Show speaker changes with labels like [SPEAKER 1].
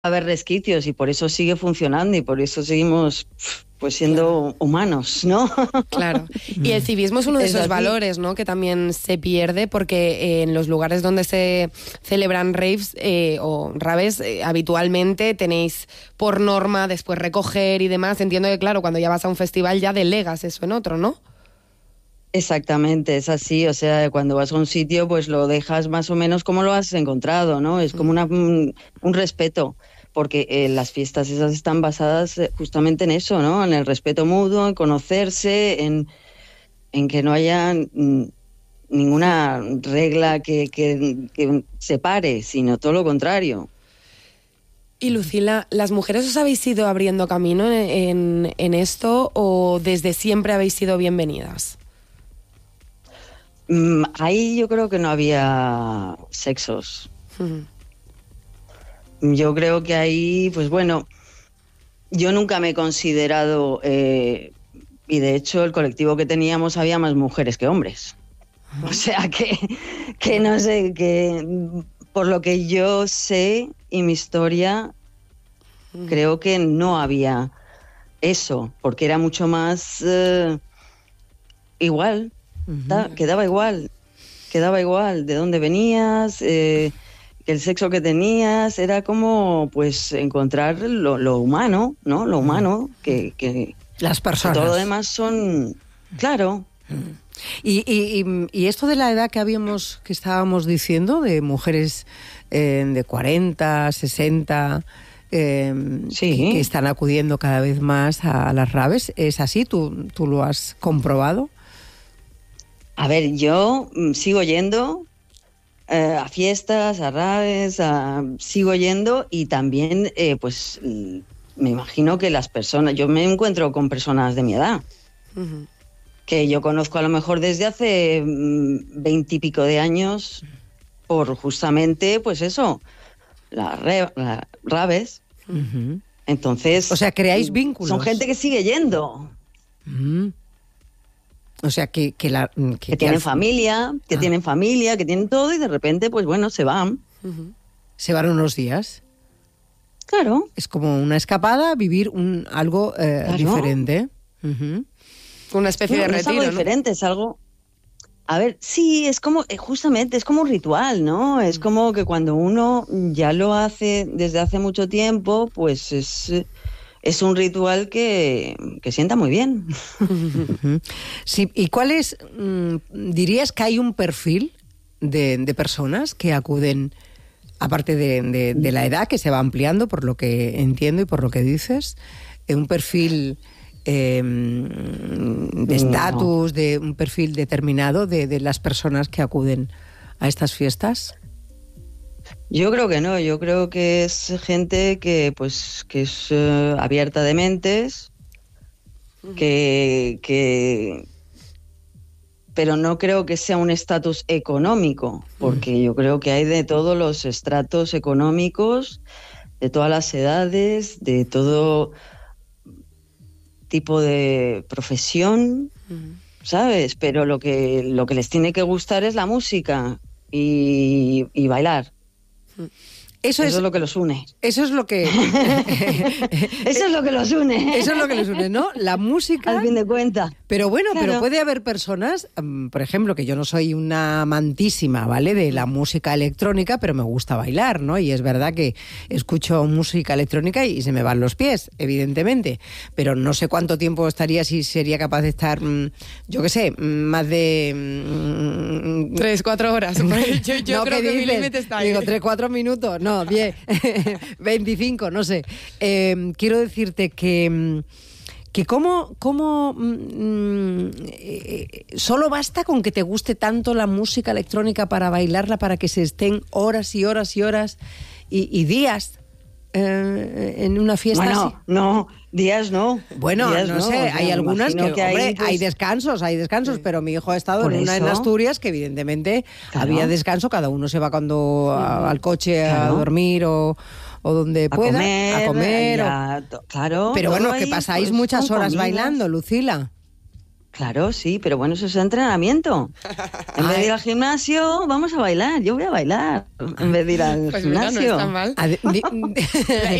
[SPEAKER 1] haber resquicios y por eso sigue funcionando y por eso seguimos pues siendo humanos, ¿no?
[SPEAKER 2] Claro. Y el civismo es uno de esos valores, ¿no? Que también se pierde porque en los lugares donde se celebran raves o raves, habitualmente tenéis por norma después recoger y demás. Entiendo que, claro, cuando ya vas a un festival ya delegas eso en otro, ¿no?
[SPEAKER 1] Exactamente, es así, o sea, cuando vas a un sitio pues lo dejas más o menos como lo has encontrado, ¿no? Es como un respeto, porque las fiestas esas están basadas justamente en eso, ¿no? En el respeto mutuo, en conocerse, en que no haya ninguna regla que separe, sino todo lo contrario.
[SPEAKER 2] Y Lucila, ¿las mujeres os habéis ido abriendo camino en esto o desde siempre habéis sido bienvenidas?
[SPEAKER 1] Ahí yo creo que no había sexos. Yo creo que ahí, pues bueno, yo nunca me he considerado, y de hecho el colectivo que teníamos había más mujeres que hombres. O sea que no sé, que por lo que yo sé y mi historia, creo que no había eso, porque era mucho más igual. Quedaba igual de dónde venías, el sexo que tenías, era como pues encontrar lo humano, ¿no? Lo humano, que
[SPEAKER 3] las personas.
[SPEAKER 1] Todo lo demás son, claro.
[SPEAKER 3] Y esto de la edad que estábamos diciendo, de mujeres de 40, 60... que están acudiendo cada vez más a las raves, ¿es así? ¿Tú lo has comprobado?
[SPEAKER 1] A ver, yo sigo yendo a fiestas, a raves, sigo yendo y también, pues, me imagino que las personas, yo me encuentro con personas de mi edad, que yo conozco a lo mejor desde hace 20 y pico de años, por justamente, pues eso, las raves. Entonces,
[SPEAKER 3] o sea, creáis vínculos.
[SPEAKER 1] Son gente que sigue yendo.
[SPEAKER 3] O sea, que
[SPEAKER 1] tienen familia, que tienen todo y de repente, pues bueno, se van.
[SPEAKER 3] Se van unos días.
[SPEAKER 1] Claro.
[SPEAKER 3] Es como una escapada, vivir algo diferente.
[SPEAKER 2] Una especie de retiro,
[SPEAKER 1] es algo diferente, ¿no? Es algo... A ver, sí, es como, justamente, es como un ritual, ¿no? Es como que cuando uno ya lo hace desde hace mucho tiempo, pues es un ritual que sienta muy bien.
[SPEAKER 3] Sí, ¿y cuál es, dirías que hay un perfil de personas que acuden, aparte de la edad, que se va ampliando por lo que entiendo y por lo que dices, un perfil de estatus, de un perfil determinado de las personas que acuden a estas fiestas?
[SPEAKER 1] Yo creo que no, yo creo que es gente que es abierta de mentes, pero no creo que sea un estatus económico, porque yo creo que hay de todos los estratos económicos, de todas las edades, de todo tipo de profesión, ¿sabes? Pero lo que les tiene que gustar es la música y bailar. Eso es lo que los une.
[SPEAKER 3] Eso es lo que...
[SPEAKER 1] Eso es lo que los une.
[SPEAKER 3] Eso es lo que los une, ¿no? La música...
[SPEAKER 1] Al fin de cuentas.
[SPEAKER 3] Pero bueno,
[SPEAKER 1] claro.
[SPEAKER 3] Pero puede haber personas, por ejemplo, que yo no soy una amantísima, ¿vale?, de la música electrónica, pero me gusta bailar, ¿no? Y es verdad que escucho música electrónica y se me van los pies, evidentemente. Pero no sé cuánto tiempo estaría, si sería capaz de estar, yo qué sé, más de...
[SPEAKER 2] 3-4 horas. Yo
[SPEAKER 3] no,
[SPEAKER 2] creo que mi límite está ahí.
[SPEAKER 3] Digo, 3-4 minutos, no, 10, 25, no sé. Quiero decirte que cómo solo basta con que te guste tanto la música electrónica para bailarla, para que se estén horas y horas y horas y días en una fiesta
[SPEAKER 1] bueno,
[SPEAKER 3] así.
[SPEAKER 1] No, días no.
[SPEAKER 3] Bueno,
[SPEAKER 1] días
[SPEAKER 3] no sé, hay algunas que hombre,
[SPEAKER 1] hay
[SPEAKER 3] descansos, sí. Pero mi hijo ha estado
[SPEAKER 1] Por
[SPEAKER 3] en una
[SPEAKER 1] eso,
[SPEAKER 3] en Asturias que evidentemente había descanso, cada uno se va cuando al coche a dormir o donde pueda, a comer.
[SPEAKER 1] Claro.
[SPEAKER 3] Pero bueno, que
[SPEAKER 1] ahí,
[SPEAKER 3] pasáis
[SPEAKER 1] pues,
[SPEAKER 3] muchas horas
[SPEAKER 1] comidas.
[SPEAKER 3] bailando, Lucila.
[SPEAKER 1] Claro, sí, pero bueno, eso es entrenamiento. En vez de ir al gimnasio, vamos a bailar. Yo voy a bailar en vez de ir al
[SPEAKER 2] pues
[SPEAKER 1] gimnasio.
[SPEAKER 2] Mira, no está mal.